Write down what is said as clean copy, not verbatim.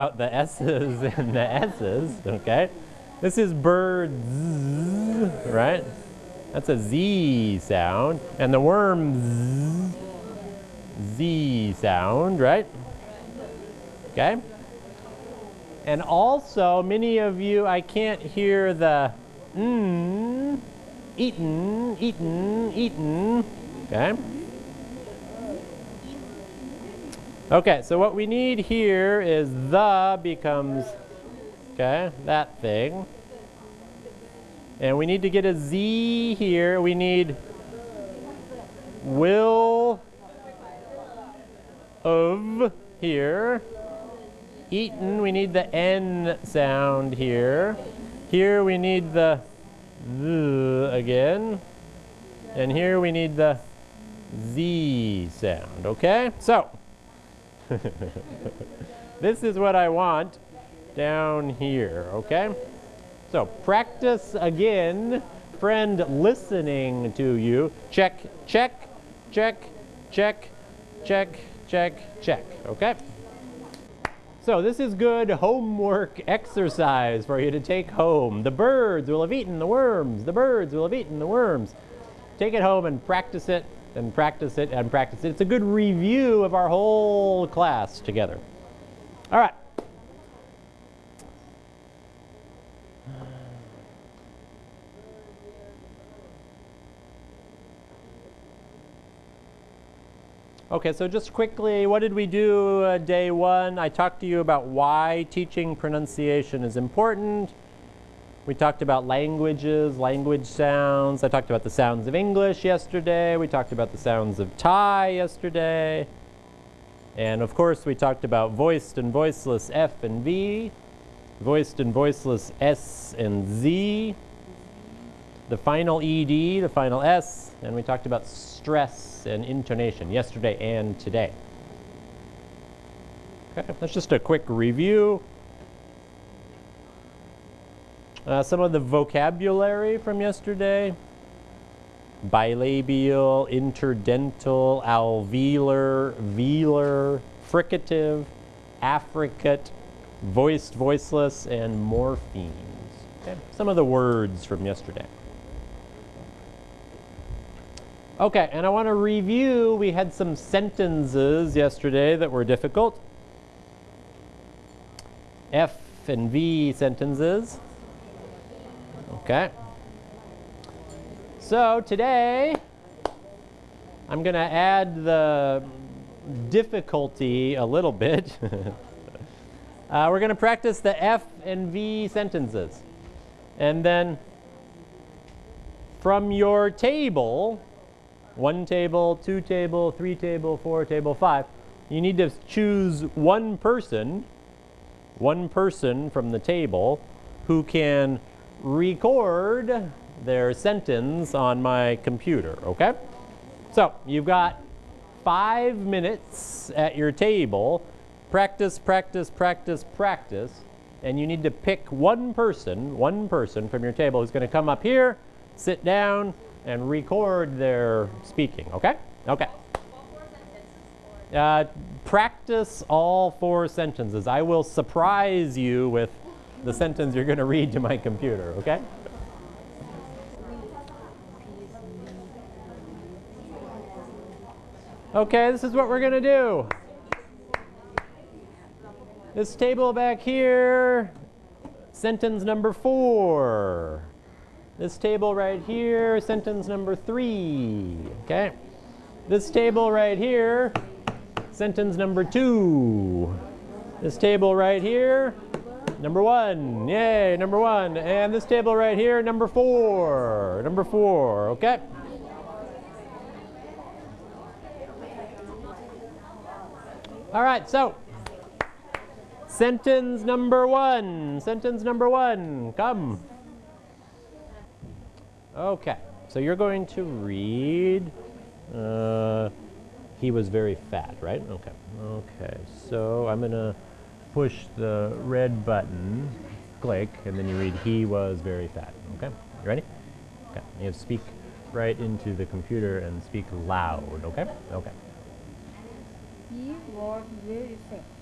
out the S's and the S's, okay? This is birds, right? That's a Z sound. And the worms, Z sound, right? Okay? And also, many of you, I can't hear the eaten, eaten, okay? Okay, so what we need here is the becomes, okay, that thing. And we need to get a Z here. We need will of here. Eaten, we need the N sound here. Here we need the again. And here we need the Z sound, okay? So, this is what I want down here, okay? So practice again, friend listening to you. Check, check, check, check, check, check, check, okay? So this is good homework exercise for you to take home. The birds will have eaten the worms. The birds will have eaten the worms. Take it home and practice it, and practice it, and practice it. It's a good review of our whole class together. All right. Okay, so just quickly, what did we do day one? I talked to you about why teaching pronunciation is important. We talked about languages, language sounds. I talked about the sounds of English yesterday. We talked about the sounds of Thai yesterday. And of course, we talked about voiced and voiceless F and V, voiced and voiceless S and Z, the final ED, the final S, and we talked about stress and intonation yesterday and today. Okay, that's just a quick review. Some of the vocabulary from yesterday: bilabial, interdental, alveolar, velar, fricative, affricate, voiced, voiceless, and morphemes. Okay, some of the words from yesterday. Okay, and I want to review, we had some sentences yesterday that were difficult. F and V sentences. Okay. So today, I'm going to add the difficulty a little bit. We're going to practice the F and V sentences. And then from your table, 1 table, 2 table, 3 table, 4 table, 5, you need to choose one person from the table who can record their sentence on my computer, okay? So you've got 5 minutes at your table. Practice, practice, practice, practice. And you need to pick one person from your table who's going to come up here, sit down, and record their speaking, okay? Okay. Practice all 4 sentences. I will surprise you with the sentence you're going to read to my computer, okay? Okay, this is what we're going to do. This table back here, sentence number 4. This table right here, sentence number 3, okay? This table right here, sentence number 2. This table right here, number 1, yay, number 1. And this table right here, number 4, okay? All right, so sentence number 1, come. Okay, so you're going to read, he was very fat, right? Okay, okay, so I'm going to push the red button, click, and then you read, he was very fat, okay? You ready? Okay, you have to speak right into the computer and speak loud, okay? Okay. He was very fat.